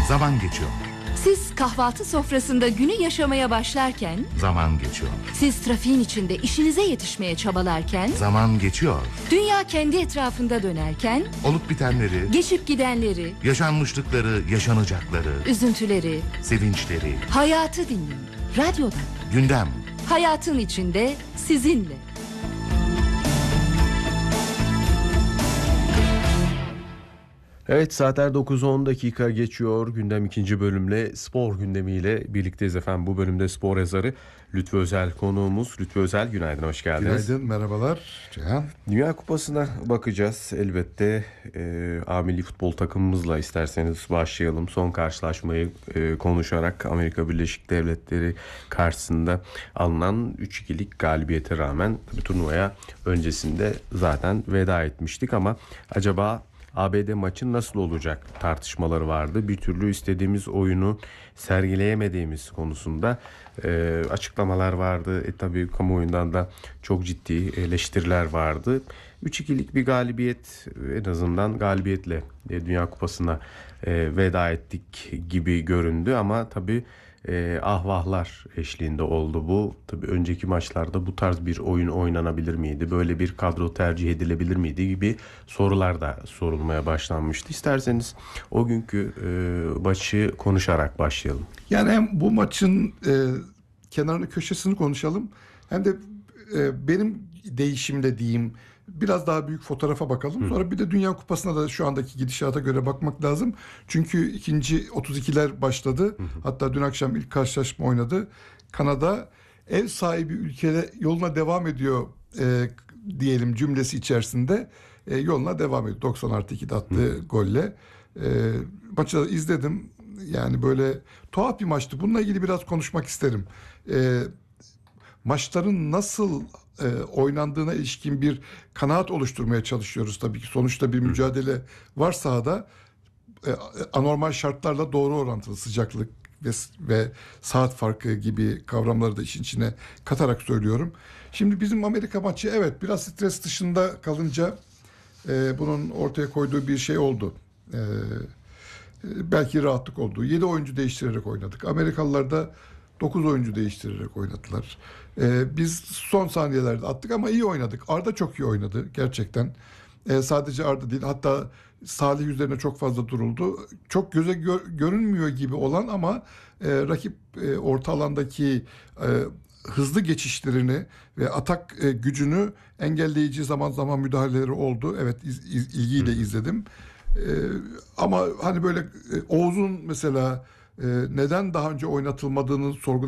Zaman geçiyor. Siz kahvaltı sofrasında günü yaşamaya başlarken, Zaman geçiyor. siz trafiğin içinde işinize yetişmeye çabalarken, Zaman geçiyor. dünya kendi etrafında dönerken, Olup bitenleri, geçip gidenleri, yaşanmışlıkları, yaşanacakları, üzüntüleri, sevinçleri, hayatı dinleyin. Radyodan, gündem. hayatın içinde sizinle. Evet, saatler 9:10 dakika geçiyor. Gündem ikinci bölümle spor gündemiyle birlikteyiz efendim. Bu bölümde spor yazarı Lütfü Özel konuğumuz. Lütfü Özel, günaydın, hoş geldiniz. Günaydın, merhabalar Cihan. Dünya Kupası'na bakacağız elbette. A milli futbol takımımızla isterseniz başlayalım. Son karşılaşmayı konuşarak Amerika Birleşik Devletleri karşısında alınan 3-2'lik galibiyete rağmen tabii turnuvaya öncesinde zaten veda etmiştik ama acaba ABD maçı nasıl olacak tartışmaları vardı. Bir türlü istediğimiz oyunu sergileyemediğimiz konusunda açıklamalar vardı. Tabii kamuoyundan da çok ciddi eleştiriler vardı. 3-2'lik bir galibiyet, en azından galibiyetle Dünya Kupası'na veda ettik gibi göründü ama tabii ahvahlar eşliğinde oldu bu. Tabii önceki maçlarda bu tarz bir oyun oynanabilir miydi? Böyle bir kadro tercih edilebilir miydi gibi sorular da sorulmaya başlanmıştı. İsterseniz o günkü maçı konuşarak başlayalım. Yani hem bu maçın kenarını köşesini konuşalım hem de benim değişimle diyeyim biraz daha büyük fotoğrafa bakalım. Sonra bir de Dünya Kupası'na da şu andaki gidişata göre bakmak lazım. Çünkü ikinci 32'ler başladı. Hatta dün akşam ilk karşılaşma oynadı. Kanada ev sahibi ülkede yoluna devam ediyor diyelim cümlesi içerisinde yoluna devam ediyor. 90+2'de attığı golle. Maçı da izledim. Yani böyle tuhaf bir maçtı. Bununla ilgili biraz konuşmak isterim. Maçların nasıl oynandığına ilişkin bir kanaat oluşturmaya çalışıyoruz tabii ki. Sonuçta bir mücadele var sahada. Anormal şartlarla doğru orantılı sıcaklık ve saat farkı gibi kavramları da işin içine katarak söylüyorum. Şimdi bizim Amerika maçı evet biraz stres dışında kalınca bunun ortaya koyduğu bir şey oldu. Belki rahatlık oldu. 7 oyuncu değiştirerek oynadık. Amerikalılar da 9 oyuncu değiştirerek oynadılar. Biz son saniyelerde attık ama iyi oynadık. Arda çok iyi oynadı gerçekten. Sadece Arda değil, hatta Salih üzerine çok fazla duruldu. Çok göze görünmüyor gibi olan ama rakip orta alandaki hızlı geçişlerini ve atak gücünü engelleyici zaman zaman müdahaleleri oldu. Evet, ilgiyle izledim. Ama hani böyle Oğuz'un mesela neden daha önce oynatılmadığını sorgulamak